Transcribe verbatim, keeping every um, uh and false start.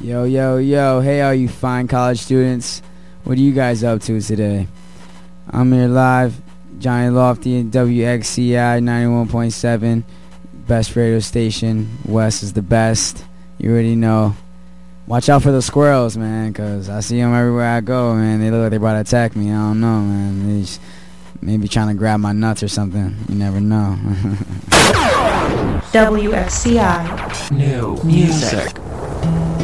Yo, yo, yo. Hey, all you fine college students. What are you guys up to today? I'm here live, Johnny Lofty and W X C I ninety-one point seven. Best radio station. West is the best. You already know. Watch out for the squirrels, man, because I see them everywhere I go, man. They look like they're about to attack me. I don't know, man. They just maybe trying to grab my nuts or something. You never know. W X C I. New music.